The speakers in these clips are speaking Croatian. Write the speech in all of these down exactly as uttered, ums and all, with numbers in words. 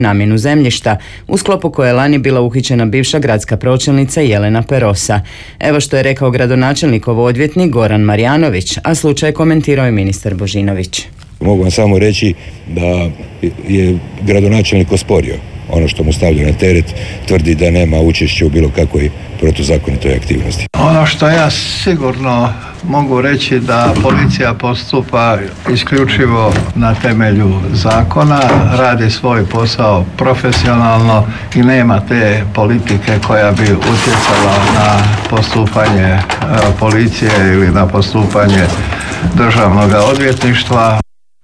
namjenu zemljišta, u sklopu koje je lani bila uhićena bivša gradska pročelnica Jelena Perosa. Evo što je rekao gradonačelnikov odvjetnik Goran Marjanović, a slučaj komentirao je ministar Božinović. Mogu vam samo reći da je gradonačelnik osporio ono što mu stavlja na teret, tvrdi da nema učešća u bilo kakvoj protuzakonitoj aktivnosti. Ono što ja sigurno mogu reći da policija postupa isključivo na temelju zakona, radi svoj posao profesionalno i nema te politike koja bi utjecala na postupanje policije ili na postupanje državnog odvjetništva.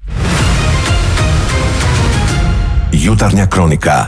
Jutarnja kronika.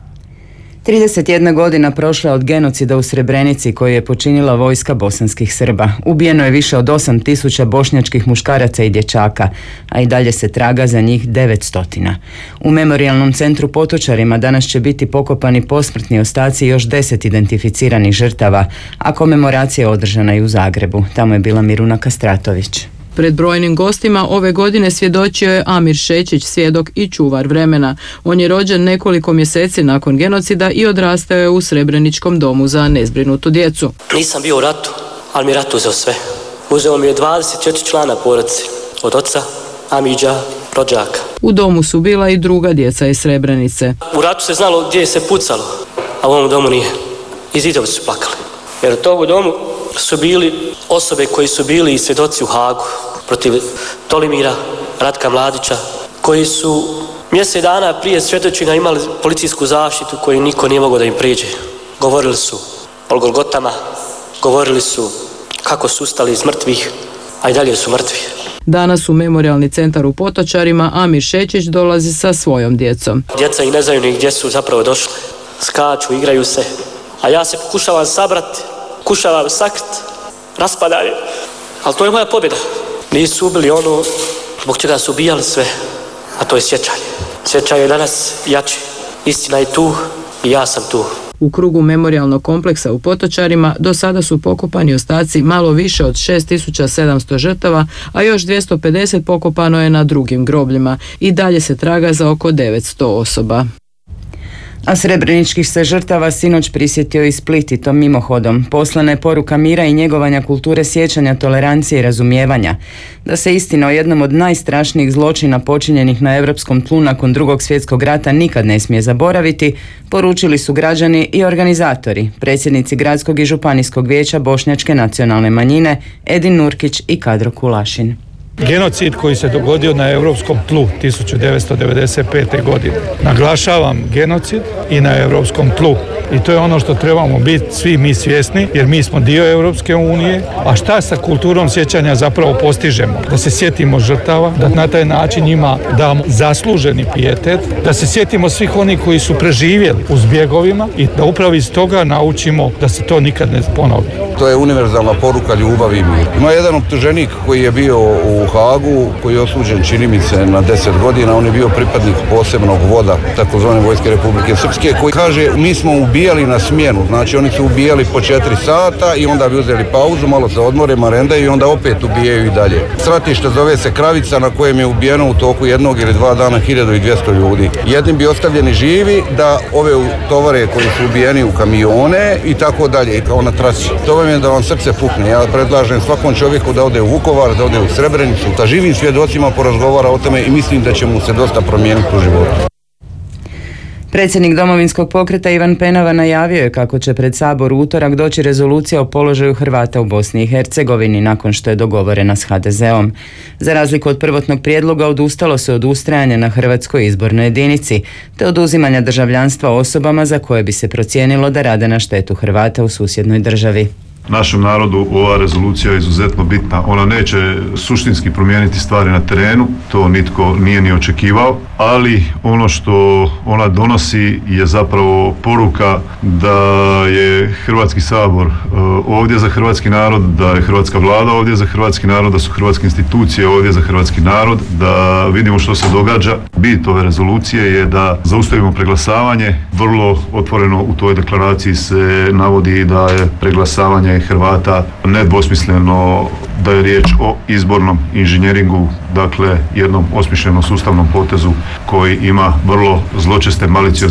trideset jedna godina prošla od genocida u Srebrenici koji je počinila vojska bosanskih Srba. Ubijeno je više od osam tisuća bošnjačkih muškaraca i dječaka, a i dalje se traga za njih devetsto. U Memorijalnom centru Potočarima danas će biti pokopani posmrtni ostaci još deset identificiranih žrtava, a komemoracija je održana i u Zagrebu. Tamo je bila Miruna Kastratović. Pred brojnim gostima ove godine svjedočio je Amir Šećić, svjedok i čuvar vremena. On je rođen nekoliko mjeseci nakon genocida i odrastao je u Srebreničkom domu za nezbrinutu djecu. Nisam bio u ratu, ali mi rat uzeo sve. Uzeo mi je dvadeset četiri člana porodice, od oca, Amidža, rođaka. U domu su bila i druga djeca iz Srebrenice. U ratu se znalo gdje se pucalo, a u ovom domu nije. I zidovi su plakali. Jer u tom domu su bili osobe koji su bili i svjedoci u Hagu protiv Tolimira, Ratka Mladića, koji su mjesec dana prije svjedočenja imali policijsku zaštitu koju niko nije mogao da im priđe. Govorili su o Golgotama, govorili su kako su ustali iz mrtvih, a i dalje su mrtvi. Danas u Memorijalni centar u Potočarima Amir Šećić dolazi sa svojom djecom. Djeca i ne znaju ni gdje su zapravo došli. Skaču, igraju se, a ja se pokušavam sabrati, pokušavam sakriti, raspadanje. Ali to je moja pobjeda. Nisu ubili ono zbog čega su ubijali sve, a to je sjećanje. Sjećanje je danas jače. Istina je tu i ja sam tu. U krugu memorijalnog kompleksa u Potočarima do sada su pokopani ostaci malo više od šest tisuća sedamsto žrtava, a još dvjesto pedeset pokopano je na drugim grobljima. I dalje se traga za oko devetsto osoba. A srebreničkih se žrtava sinoć prisjetio i Split i to mimohodom. Poslana je poruka mira i njegovanja kulture sjećanja, tolerancije i razumijevanja. Da se istina o jednom od najstrašnijih zločina počinjenih na europskom tlu nakon drugog svjetskog rata nikad ne smije zaboraviti, poručili su građani i organizatori, predsjednici Gradskog i Županijskog vijeća Bošnjačke nacionalne manjine Edin Nurkić i Kadro Kulašin. Genocid koji se dogodio na europskom tlu tisuću devetsto devedeset pete. godine. Naglašavam genocid i na europskom tlu. I to je ono što trebamo biti svi mi svjesni, jer mi smo dio Europske unije. A šta sa kulturom sjećanja zapravo postižemo? Da se sjetimo žrtava, da na taj način njima damo zasluženi pijetet, da se sjetimo svih onih koji su preživjeli u zbjegovima i da upravo iz toga naučimo da se to nikad ne ponovi. To je univerzalna poruka ljubavi i mir. Ima jedan optuženik koji je bio u Hagu, koji je osuđen, čini mi se, na deset godina. On je bio pripadnik posebnog voda takozvane vojske Republike Srpske, koji kaže mi smo ubijali na smjenu. Znači oni su ubijali po četiri sata i onda bi uzeli pauzu, malo se odmore, marendaju i onda opet ubijaju i dalje. Stratište zove se Kravica, na kojem je ubijeno u toku jednog ili dva dana hiljadu dvjesto ljudi. Jednim bi ostavljeni živi da ove tovare koji su ubijeni u kamione i tako dalje, i kao na trasi. To vam je da vam srce pukne. Ja predlažem svakom čovjeku da ode u Vukovar, da ode u Srebrenicu, da živim svjedocima porazgovara o tome i mislim da će mu se dosta promijeniti u životu. Predsjednik Domovinskog pokreta Ivan Penava najavio je kako će pred Sabor u utorak doći rezolucija o položaju Hrvata u Bosni i Hercegovini nakon što je dogovorena s ha de zeom. Za razliku od prvotnog prijedloga odustalo se od ustrajanja na hrvatskoj izbornoj jedinici te oduzimanja državljanstva osobama za koje bi se procijenilo da rade na štetu Hrvata u susjednoj državi. Našem narodu ova rezolucija je izuzetno bitna. Ona neće suštinski promijeniti stvari na terenu, to nitko nije ni očekivao, ali ono što ona donosi je zapravo poruka da je Hrvatski sabor ovdje za hrvatski narod, da je hrvatska vlada ovdje za hrvatski narod, da su hrvatske institucije ovdje za hrvatski narod, da vidimo što se događa. Bit ove rezolucije je da zaustavimo preglasavanje. Vrlo otvoreno u toj deklaraciji se navodi da je preglasavanje progonjavanje Hrvata, nedvosmisleno da je riječ o izbornom inženjeringu, dakle jednom osmišljenom sustavnom potezu koji ima vrlo zločeste maliciozne